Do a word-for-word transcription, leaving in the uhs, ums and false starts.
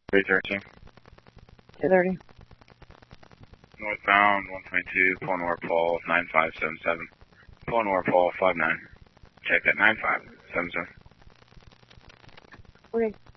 three thirteen. two thirty. Northbound one twenty-two, Paul Noir Paul nine five seven seven. Paul Noir Paul five nine. Check that nine five seven seven. Okay.